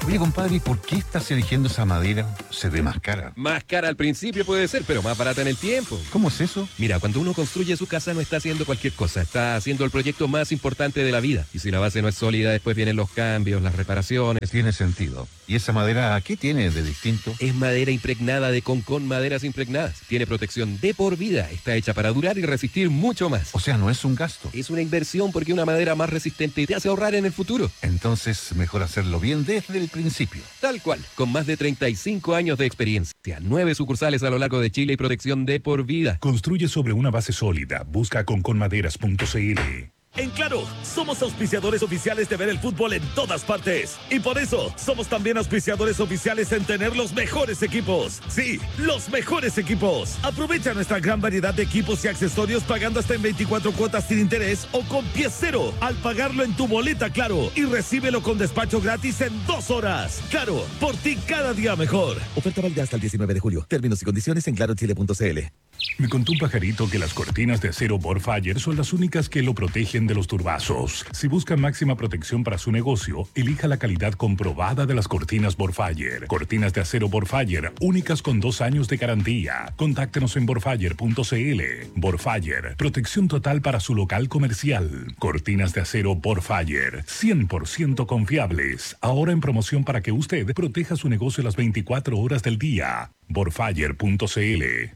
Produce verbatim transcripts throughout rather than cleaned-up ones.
Oye, compadre, ¿por qué estás eligiendo esa madera? Se ve más cara. Más cara al principio puede ser, pero más barata en el tiempo. ¿Cómo es eso? Mira, cuando uno construye su casa no está haciendo cualquier cosa, está haciendo el proyecto más importante de la vida. Y si la base no es sólida, después vienen los cambios, las reparaciones. Tiene sentido. ¿Y esa madera qué tiene de distinto? Es madera impregnada de Concon Maderas Impregnadas. Tiene protección de por vida, está hecha para durar y resistir mucho más. O sea, no es un gasto. Es una inversión porque una madera más resistente te hace ahorrar en el futuro. Entonces, mejor hacerlo bien desde el principio. Tal cual, con más de treinta y cinco años de experiencia, nueve sucursales a lo largo de Chile y protección de por vida. Construye sobre una base sólida. Busca conconmaderas punto c l. En Claro, somos auspiciadores oficiales de ver el fútbol en todas partes. Y por eso, somos también auspiciadores oficiales en tener los mejores equipos. Sí, los mejores equipos. Aprovecha nuestra gran variedad de equipos y accesorios pagando hasta en veinticuatro cuotas sin interés o con pie cero al pagarlo en tu boleta Claro. Y recíbelo con despacho gratis en dos horas. Claro, por ti cada día mejor. Oferta válida hasta el diecinueve de julio. Términos y condiciones en claro chile punto c l. Me contó un pajarito que las cortinas de acero Borfire son las únicas que lo protegen de los turbazos. Si busca máxima protección para su negocio, elija la calidad comprobada de las cortinas Borfire. Cortinas de acero Borfire, únicas con dos años de garantía. Contáctenos en borfire punto c l. Borfire, protección total para su local comercial. Cortinas de acero Borfire, cien por ciento confiables. Ahora en promoción para que usted proteja su negocio las veinticuatro horas del día. borfire punto c l.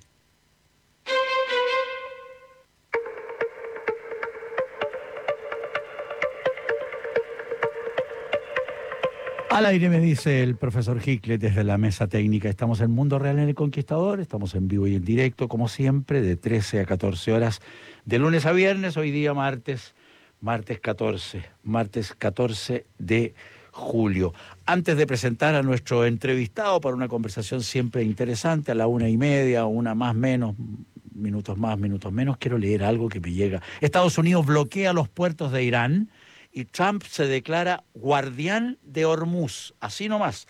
Al aire me dice el profesor Hicklet desde la mesa técnica. Estamos en Mundo Real en El Conquistador, estamos en vivo y en directo, como siempre, de trece a catorce horas, de lunes a viernes, hoy día martes, martes catorce, martes catorce de julio. Antes de presentar a nuestro entrevistado para una conversación siempre interesante, a la una y media, una más menos, minutos más, minutos menos, quiero leer algo que me llega. Estados Unidos bloquea los puertos de Irán y Trump se declara guardián de Hormuz. Así nomás.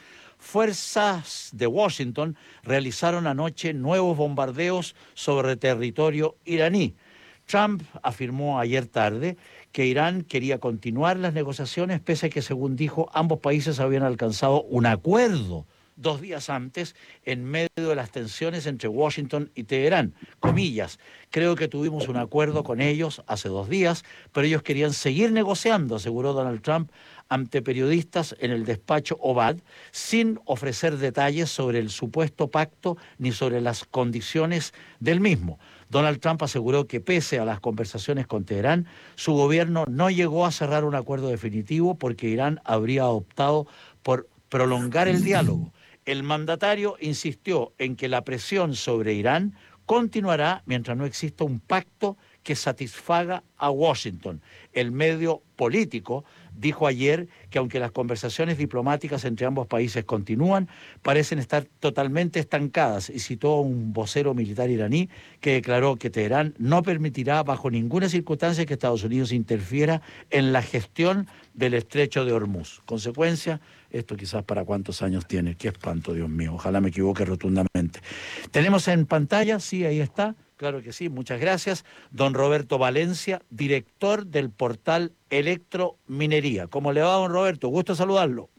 Fuerzas de Washington realizaron anoche nuevos bombardeos sobre territorio iraní. Trump afirmó ayer tarde que Irán quería continuar las negociaciones, pese a que, según dijo, ambos países habían alcanzado un acuerdo dos días antes, en medio de las tensiones entre Washington y Teherán. Comillas, creo que tuvimos un acuerdo con ellos hace dos días, pero ellos querían seguir negociando, aseguró Donald Trump ante periodistas en el despacho Oval, sin ofrecer detalles sobre el supuesto pacto ni sobre las condiciones del mismo. Donald Trump aseguró que pese a las conversaciones con Teherán, su gobierno no llegó a cerrar un acuerdo definitivo porque Irán habría optado por prolongar el diálogo. El mandatario insistió en que la presión sobre Irán continuará mientras no exista un pacto que satisfaga a Washington. El medio político dijo ayer que aunque las conversaciones diplomáticas entre ambos países continúan, parecen estar totalmente estancadas, y citó a un vocero militar iraní que declaró que Teherán no permitirá bajo ninguna circunstancia que Estados Unidos interfiera en la gestión del estrecho de Hormuz. Consecuencia, esto quizás para cuántos años tiene. Qué espanto, Dios mío, ojalá me equivoque rotundamente. Tenemos en pantalla, sí, ahí está. Claro que sí, muchas gracias. Don Roberto Valencia, director del portal Electrominería. ¿Cómo le va, don Roberto? Gusto saludarlo.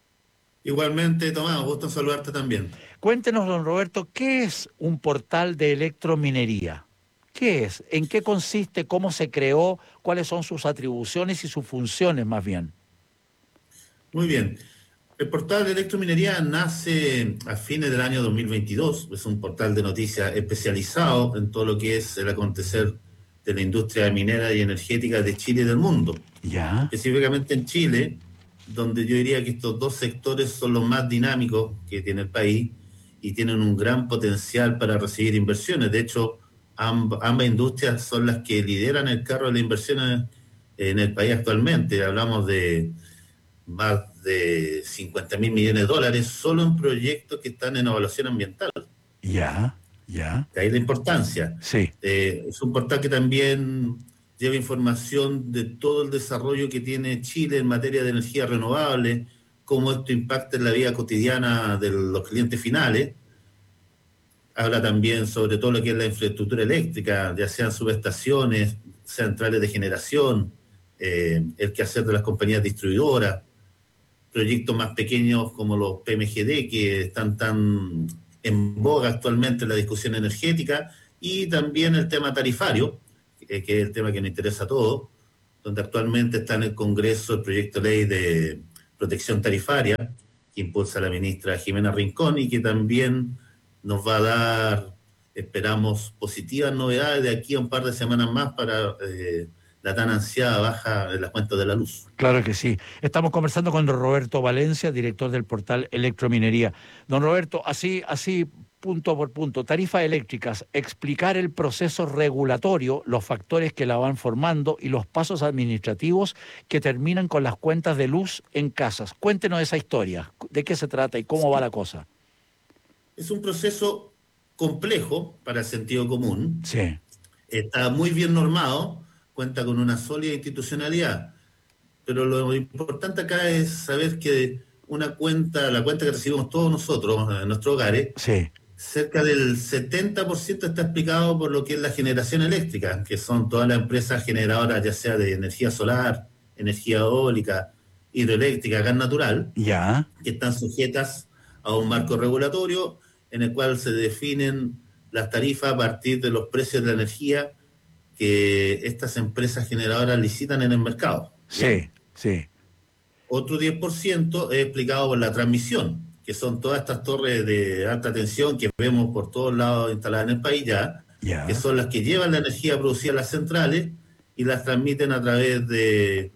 Igualmente, Tomás, gusto saludarte también. Cuéntenos, don Roberto, ¿qué es un portal de electrominería? ¿Qué es? ¿En qué consiste? ¿Cómo se creó? ¿Cuáles son sus atribuciones y sus funciones, más bien? Muy bien. El portal de Electrominería nace a fines del año dos mil veintidós. Es un portal de noticias especializado en todo lo que es el acontecer de la industria minera y energética de Chile y del mundo. Ya. Específicamente en Chile, donde yo diría que estos dos sectores son los más dinámicos que tiene el país y tienen un gran potencial para recibir inversiones. De hecho, amb- ambas industrias son las que lideran el carro de las inversiones en el país actualmente. Hablamos de más de cincuenta mil millones de dólares solo en proyectos que están en evaluación ambiental. Ya, ya. De ahí la importancia. Sí. Eh, es un portal que también lleva información de todo el desarrollo que tiene Chile en materia de energía renovable, cómo esto impacta en la vida cotidiana de los clientes finales. Habla también sobre todo lo que es la infraestructura eléctrica, ya sean subestaciones, centrales de generación, eh, el quehacer de las compañías distribuidoras. proyectos más pequeños como los P M G D, que están tan en boga actualmente en la discusión energética, y también el tema tarifario, eh, que es el tema que nos interesa a todos, donde actualmente está en el Congreso el proyecto de ley de protección tarifaria, que impulsa la ministra Jimena Rincón, y que también nos va a dar, esperamos, positivas novedades de aquí a un par de semanas más para eh, la tan ansiada baja en las cuentas de la luz. Claro que sí. Estamos conversando con don Roberto Valencia, director del portal Electrominería. Don Roberto, así, así punto por punto, tarifas eléctricas, explicar el proceso regulatorio, los factores que la van formando y los pasos administrativos que terminan con las cuentas de luz en casas. Cuéntenos esa historia, de qué se trata y cómo va la cosa. Es un proceso complejo para el sentido común. Sí. Está muy bien normado, cuenta con una sólida institucionalidad, pero lo importante acá es saber que una cuenta, la cuenta que recibimos todos nosotros en nuestros hogares, sí. cerca del setenta por ciento está explicado por lo que es la generación eléctrica, que son todas las empresas generadoras, ya sea de energía solar, energía eólica, hidroeléctrica, gas natural, ya, que están sujetas a un marco regulatorio en el cual se definen las tarifas a partir de los precios de la energía que estas empresas generadoras licitan en el mercado. ¿Bien? Sí, sí. Otro diez por ciento es explicado por la transmisión, que son todas estas torres de alta tensión que vemos por todos lados instaladas en el país ya, ya. que son las que llevan la energía producida a las centrales y las transmiten a través de,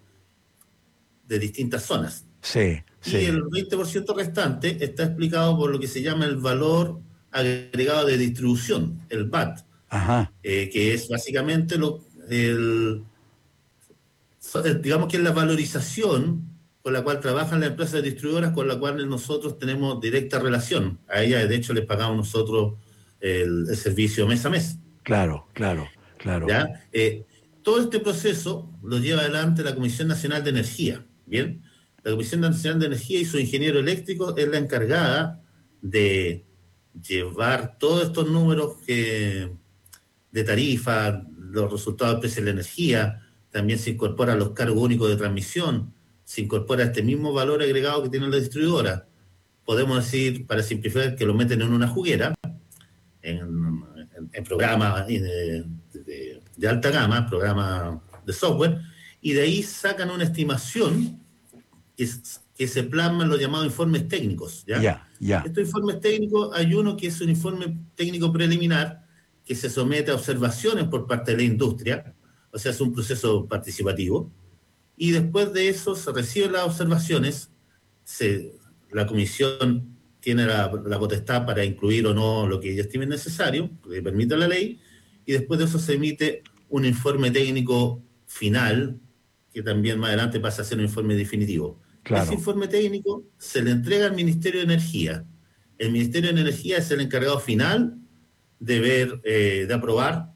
de distintas zonas. Sí, sí. Y el veinte por ciento restante está explicado por lo que se llama el valor agregado de distribución, el V A T. Ajá. Eh, que es básicamente lo, el, digamos que es la valorización con la cual trabajan las empresas distribuidoras, con la cual nosotros tenemos directa relación. A ellas, de hecho, les pagamos nosotros el, el servicio mes a mes. Claro, claro, claro. ¿Ya? Eh, todo este proceso lo lleva adelante la Comisión Nacional de Energía. ¿Bien? La Comisión Nacional de Energía y su ingeniero eléctrico es la encargada de llevar todos estos números que de tarifa, los resultados del precio de la energía, también se incorporan los cargos únicos de transmisión, se incorpora este mismo valor agregado que tiene la distribuidora. Podemos decir, para simplificar, que lo meten en una juguera, en, en, en programas de, de, de alta gama, programas de software, y de ahí sacan una estimación que, que se plasma en los llamados informes técnicos. ¿Ya? Ya, ya. Estos informes técnicos, hay uno que es un informe técnico preliminar, que se somete a observaciones por parte de la industria, o sea, es un proceso participativo, y después de eso se reciben las observaciones, se, la comisión tiene la, la potestad para incluir o no lo que ella estime necesario, que permite la ley, y después de eso se emite un informe técnico final, que también más adelante pasa a ser un informe definitivo. Claro. Ese informe técnico se le entrega al Ministerio de Energía. El Ministerio de Energía es el encargado final de ver, eh, de aprobar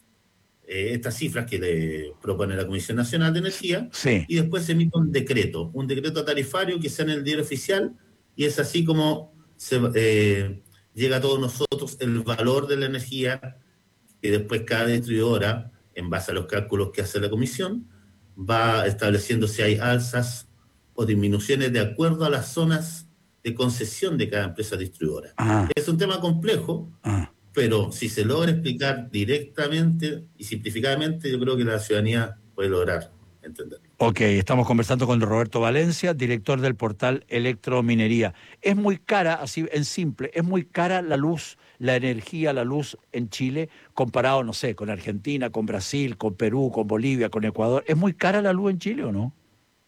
eh, estas cifras que le propone la Comisión Nacional de Energía, sí. Y después se emite un decreto, un decreto tarifario que sea en el diario oficial, y es así como se, eh, llega a todos nosotros el valor de la energía, y después cada distribuidora, en base a los cálculos que hace la Comisión, va estableciendo si hay alzas o disminuciones de acuerdo a las zonas de concesión de cada empresa distribuidora. Ah. Es un tema complejo, ah. pero si se logra explicar directamente y simplificadamente, yo creo que la ciudadanía puede lograr entenderlo. Ok, estamos conversando con Roberto Valencia, director del portal Electrominería. Es muy cara, así en simple, es muy cara la luz, la energía, la luz en Chile, comparado, no sé, con Argentina, con Brasil, con Perú, con Bolivia, con Ecuador. ¿Es muy cara la luz en Chile o no?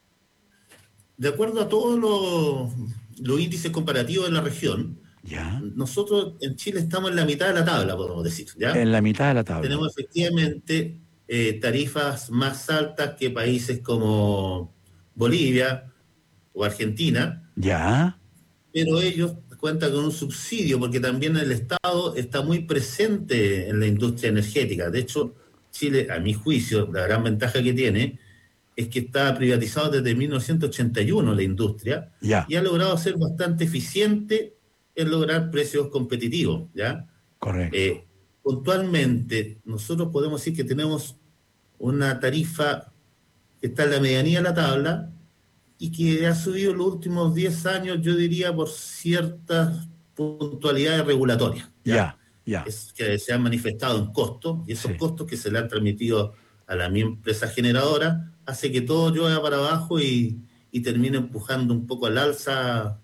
De acuerdo a todos los, los índices comparativos de la región, ¿Ya? nosotros en Chile estamos en la mitad de la tabla, podemos decir. ¿Ya? En la mitad de la tabla. Tenemos efectivamente eh, tarifas más altas que países como Bolivia o Argentina. ¿Ya? Pero ellos cuentan con un subsidio porque también el Estado está muy presente en la industria energética. De hecho, Chile, a mi juicio, la gran ventaja que tiene es que está privatizado desde mil novecientos ochenta y uno la industria, ya. y ha logrado ser bastante eficiente en lograr precios competitivos, ¿ya? Correcto. Eh, puntualmente, nosotros podemos decir que tenemos una tarifa que está en la medianía de la tabla, y que ha subido en los últimos diez años, yo diría, por ciertas puntualidades regulatorias. Ya, ya. Yeah, yeah. Es que se han manifestado en costos, y esos sí. costos que se le han transmitido a la misma empresa generadora, hace que todo llueva para abajo y, y termine empujando un poco al alza